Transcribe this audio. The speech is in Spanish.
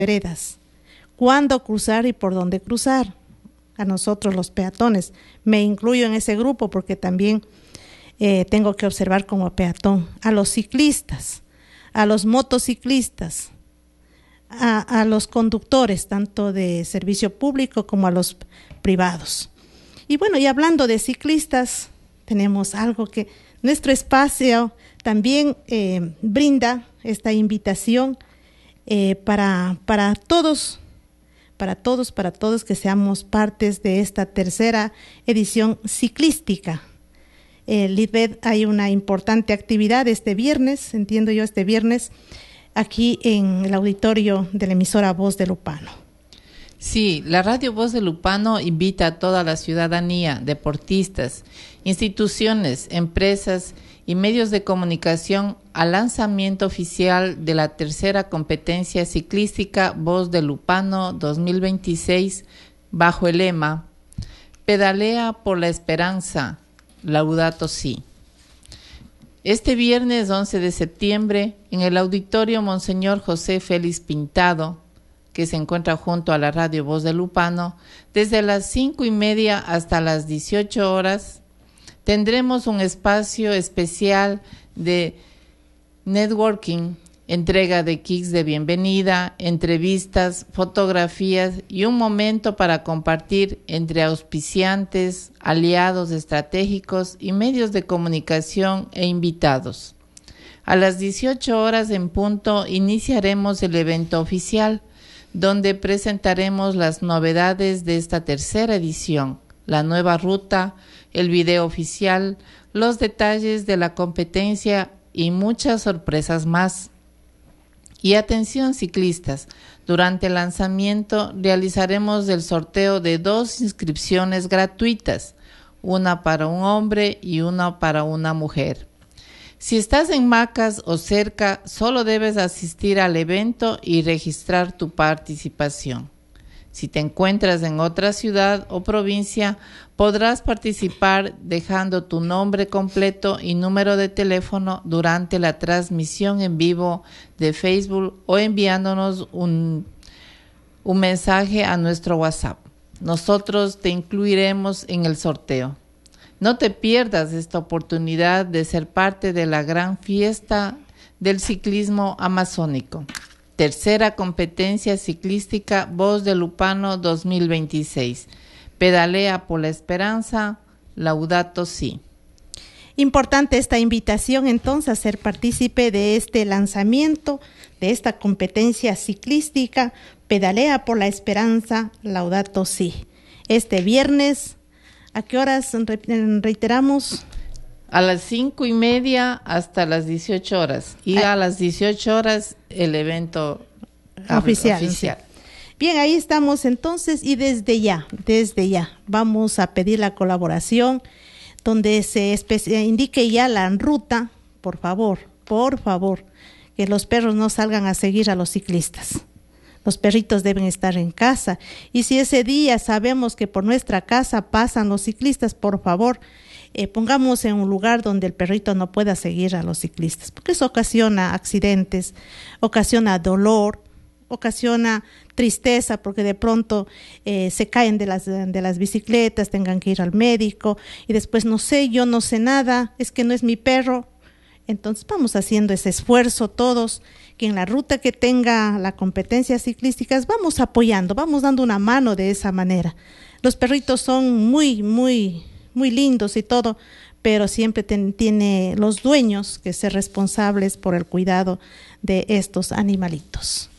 veredas, cuándo cruzar y por dónde cruzar. A nosotros los peatones, me incluyo en ese grupo porque también tengo que observar como peatón, a los ciclistas, a los motociclistas, a los conductores, tanto de servicio público como a los privados. Y bueno, y hablando de ciclistas, tenemos algo que nuestro espacio también brinda esta invitación para todos que seamos partes de esta tercera edición ciclística. Lisbeth, hay una importante actividad este viernes, aquí en el auditorio de la emisora Voz de Lupano. Sí, la Radio Voz de Lupano invita a toda la ciudadanía, deportistas, instituciones, empresas y medios de comunicación al lanzamiento oficial de la tercera competencia ciclística Voz de Lupano 2026 bajo el lema Pedalea por la Esperanza, Laudato Si. Este viernes 11 de septiembre, en el auditorio Monseñor José Félix Pintado, que se encuentra junto a la Radio Voz de Lupano, desde las 5:30 hasta las 18 horas, tendremos un espacio especial de networking, entrega de kits de bienvenida, entrevistas, fotografías y un momento para compartir entre auspiciantes, aliados estratégicos y medios de comunicación e invitados. A las 18 horas en punto iniciaremos el evento oficial, donde presentaremos las novedades de esta tercera edición, la nueva ruta, el video oficial, los detalles de la competencia y muchas sorpresas más. Y atención ciclistas, durante el lanzamiento realizaremos el sorteo de 2 inscripciones gratuitas, una para un hombre y una para una mujer. Si estás en Macas o cerca, solo debes asistir al evento y registrar tu participación. Si te encuentras en otra ciudad o provincia, podrás participar dejando tu nombre completo y número de teléfono durante la transmisión en vivo de Facebook o enviándonos un mensaje a nuestro WhatsApp. Nosotros te incluiremos en el sorteo. No te pierdas esta oportunidad de ser parte de la gran fiesta del ciclismo amazónico. Tercera competencia ciclística Voz de Lupano 2026. Pedalea por la Esperanza, Laudato Si. Importante esta invitación entonces a ser partícipe de este lanzamiento, de esta competencia ciclística, Pedalea por la Esperanza, Laudato Si. Este viernes, ¿a qué horas reiteramos? A las 5:30 hasta las 18 horas. Y a las 18 horas el evento oficial. Sí. Bien, ahí estamos entonces y desde ya vamos a pedir la colaboración donde se indique ya la ruta, por favor, que los perros no salgan a seguir a los ciclistas. Los perritos deben estar en casa y si ese día sabemos que por nuestra casa pasan los ciclistas, por favor, pongamos en un lugar donde el perrito no pueda seguir a los ciclistas, porque eso ocasiona accidentes, ocasiona dolor, ocasiona tristeza, porque de pronto se caen de las bicicletas, tengan que ir al médico y después yo no sé nada, es que no es mi perro. Entonces vamos haciendo ese esfuerzo todos, que en la ruta que tenga la competencia ciclística vamos apoyando, vamos dando una mano de esa manera. Los perritos son muy lindos y todo, pero siempre tiene los dueños que ser responsables por el cuidado de estos animalitos.